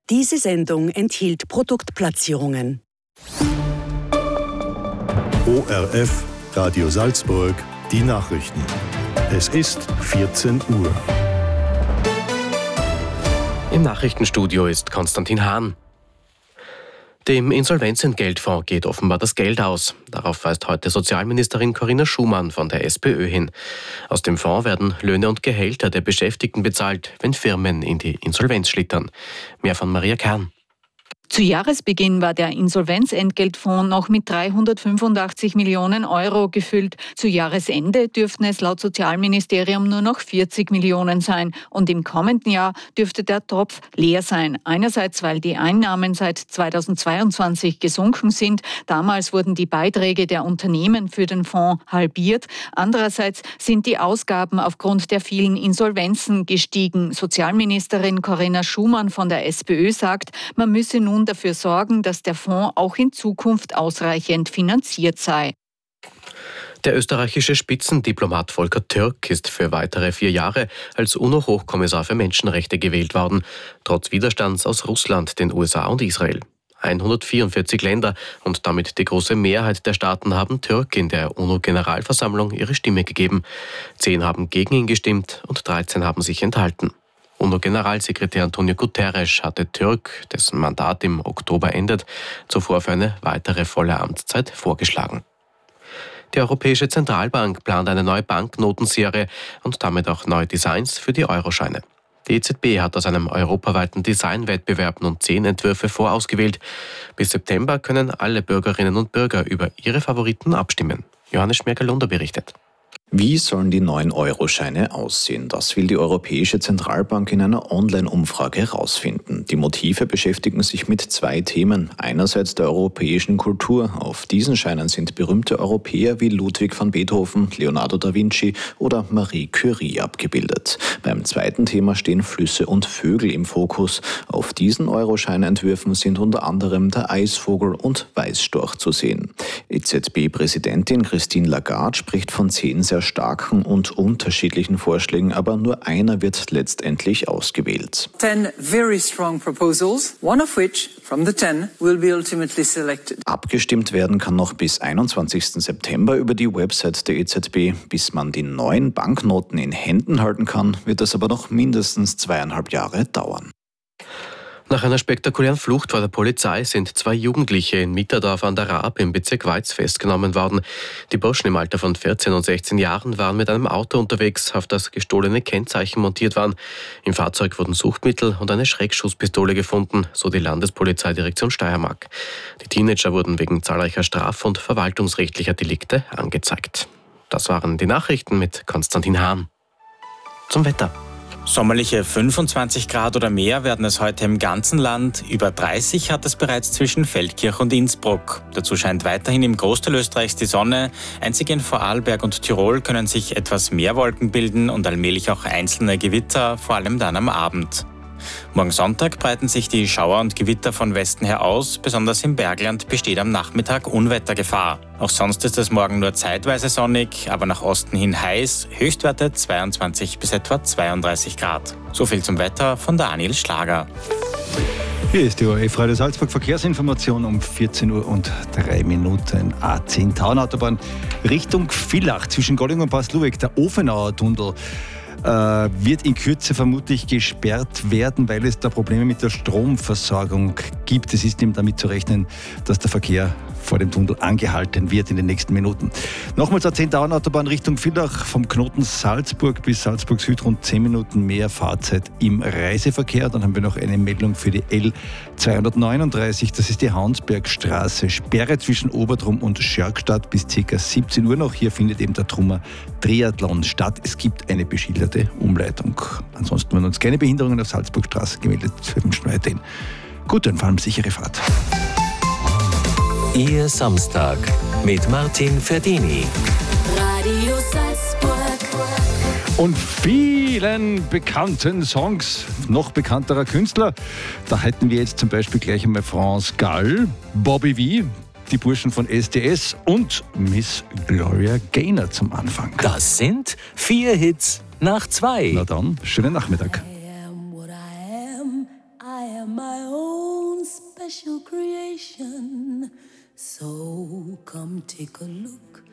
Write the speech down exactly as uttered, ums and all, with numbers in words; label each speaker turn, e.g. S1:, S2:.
S1: Diese Sendung enthielt Produktplatzierungen.
S2: O R F, Radio Salzburg, die Nachrichten. Es ist vierzehn Uhr.
S3: Im Nachrichtenstudio ist Konstantin Hahn. Dem Insolvenzentgeltfonds geht offenbar das Geld aus. Darauf weist heute Sozialministerin Corinna Schumann von der SPÖ hin. Aus dem Fonds werden Löhne und Gehälter der Beschäftigten bezahlt, wenn Firmen in die Insolvenz schlittern. Mehr von Maria Kern.
S4: Zu Jahresbeginn war der Insolvenzentgeltfonds noch mit dreihundertfünfundachtzig Millionen Euro gefüllt. Zu Jahresende dürften es laut Sozialministerium nur noch vierzig Millionen sein. Und im kommenden Jahr dürfte der Topf leer sein. Einerseits, weil die Einnahmen seit zweitausendzweiundzwanzig gesunken sind. Damals wurden die Beiträge der Unternehmen für den Fonds halbiert. Andererseits sind die Ausgaben aufgrund der vielen Insolvenzen gestiegen. Sozialministerin Corinna Schumann von der SPÖ sagt, man müsse nun dafür sorgen, dass der Fonds auch in Zukunft ausreichend finanziert sei.
S3: Der österreichische Spitzendiplomat Volker Türk ist für weitere vier Jahre als UNO-Hochkommissar für Menschenrechte gewählt worden, trotz Widerstands aus Russland, den U S A und Israel. hundertvierundvierzig Länder und damit die große Mehrheit der Staaten haben Türk in der UNO-Generalversammlung ihre Stimme gegeben. Zehn haben gegen ihn gestimmt und dreizehn haben sich enthalten. UNO-Generalsekretär Antonio Guterres hatte Türk, dessen Mandat im Oktober endet, zuvor für eine weitere volle Amtszeit vorgeschlagen. Die Europäische Zentralbank plant eine neue Banknotenserie und damit auch neue Designs für die Euroscheine. Die E Z B hat aus einem europaweiten Designwettbewerb nun zehn Entwürfe vorausgewählt. Bis September können alle Bürgerinnen und Bürger über ihre Favoriten abstimmen. Johannes Schmerger-Lunder berichtet.
S5: Wie sollen die neuen Euroscheine aussehen? Das will die Europäische Zentralbank in einer Online-Umfrage herausfinden. Die Motive beschäftigen sich mit zwei Themen. Einerseits der europäischen Kultur. Auf diesen Scheinen sind berühmte Europäer wie Ludwig van Beethoven, Leonardo da Vinci oder Marie Curie abgebildet. Beim zweiten Thema stehen Flüsse und Vögel im Fokus. Auf diesen Euroscheinentwürfen sind unter anderem der Eisvogel und Weißstorch zu sehen. E Z B-Präsidentin Christine Lagarde spricht von zehn sehr starken und unterschiedlichen Vorschlägen, aber nur einer wird letztendlich ausgewählt.
S6: Ten very strong proposals, one of which from the ten will be ultimately selected.
S5: Abgestimmt werden kann noch bis einundzwanzigsten September über die Website der E Z B. Bis man die neuen Banknoten in Händen halten kann, wird es aber noch mindestens zweieinhalb Jahre dauern.
S3: Nach einer spektakulären Flucht vor der Polizei sind zwei Jugendliche in Mitterdorf an der Raab im Bezirk Weiz festgenommen worden. Die Burschen im Alter von vierzehn und sechzehn Jahren waren mit einem Auto unterwegs, auf das gestohlene Kennzeichen montiert waren. Im Fahrzeug wurden Suchtmittel und eine Schreckschusspistole gefunden, so die Landespolizeidirektion Steiermark. Die Teenager wurden wegen zahlreicher straf- und verwaltungsrechtlicher Delikte angezeigt. Das waren die Nachrichten mit Konstantin Hahn. Zum Wetter.
S7: Sommerliche fünfundzwanzig Grad oder mehr werden es heute im ganzen Land. Über dreißig hat es bereits zwischen Feldkirch und Innsbruck. Dazu scheint weiterhin im Großteil Österreichs die Sonne. Einzig in Vorarlberg und Tirol können sich etwas mehr Wolken bilden und allmählich auch einzelne Gewitter, vor allem dann am Abend. Morgen Sonntag breiten sich die Schauer und Gewitter von Westen her aus. Besonders im Bergland besteht am Nachmittag Unwettergefahr. Auch sonst ist es morgen nur zeitweise sonnig, aber nach Osten hin heiß. Höchstwerte zweiundzwanzig bis etwa zweiunddreißig Grad. So viel zum Wetter von Daniel Schlager.
S8: Hier ist die O R F Radio Salzburg Verkehrsinformation um vierzehn Uhr und drei Minuten. A zehn Taunautobahn Richtung Villach zwischen Golling und Paslueck. Der Ofenauer Tunnel äh, wird in Kürze vermutlich gesperrt werden, weil es da Probleme mit der Stromversorgung gibt. Es ist eben damit zu rechnen, dass der Verkehr vor dem Tunnel angehalten wird in den nächsten Minuten. Nochmals A zehn Taunautobahn Richtung Villach vom Knoten Salzburg bis Salzburg Süd rund zehn Minuten mehr Fahrzeit im Reiseverkehr. Dann haben wir noch eine Meldung für die L zweihundertneununddreißig. Das ist die Haunsbergstraße. Sperre zwischen Obertrum und Schörgstadt bis ca. siebzehn Uhr noch. Hier findet eben der Trummer Triathlon statt. Es gibt eine beschilderte Umleitung. Ansonsten werden uns keine Behinderungen auf Salzburgstraße gemeldet. Wir wünschen weiterhin gute und vor allem sichere Fahrt.
S9: Ihr Samstag mit Martin Ferdini.
S10: Radio Salzburg.
S8: Und vielen bekannten Songs noch bekannterer Künstler. Da hätten wir jetzt zum Beispiel gleich einmal France Gall, Bobby V, die Burschen von S D S und Miss Gloria Gaynor zum Anfang.
S9: Das sind vier Hits nach zwei.
S8: Na dann, schönen Nachmittag.
S10: I am what I am. I am my own. special creation. So come take a look.